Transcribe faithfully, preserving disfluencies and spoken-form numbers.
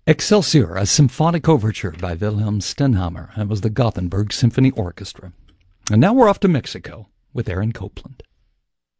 Excelsior, a symphonic overture by Wilhelm Stenhammar. That was the Gothenburg Symphony Orchestra. And now we're off to Mexico with Aaron Copland.